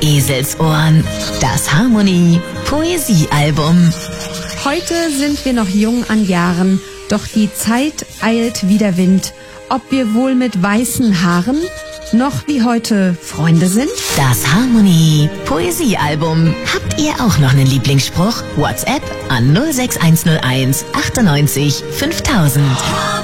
Eselsohren. Das Harmonie Poesiealbum. Heute sind wir noch jung an Jahren, doch die Zeit eilt wie der Wind. Ob wir wohl mit weißen Haaren noch wie heute Freunde sind? Das Harmonie Poesiealbum. Habt ihr auch noch einen Lieblingsspruch? WhatsApp an 06101 98 5000.